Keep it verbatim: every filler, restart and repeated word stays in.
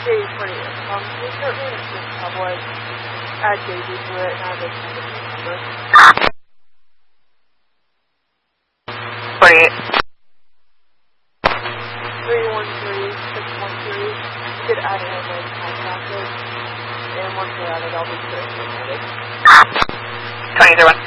J twenty-eight. Um, can you start me in a Swiss Cowboy? Add J D to it, and I have a number. twenty-eight. three one three six one three. You could add in like contacted, and once they're added, I'll be sure to get it. twenty-three one.